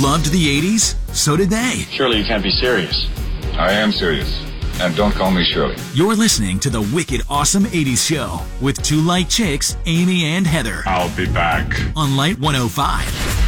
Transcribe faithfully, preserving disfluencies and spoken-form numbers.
loved the eighties? So did they. Surely you can't be serious. I am serious. And don't call me Shirley. You're listening to the Wicked Awesome eighties Show with two light chicks, Amy and Heather. I'll be back. On Light one oh five.